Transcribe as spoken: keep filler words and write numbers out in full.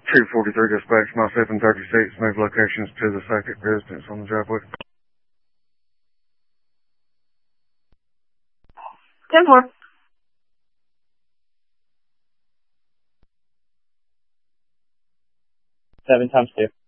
two forty-three dispatch, myself and thirty-six, move locations to the second residence on the driveway. ten four. Seven times two.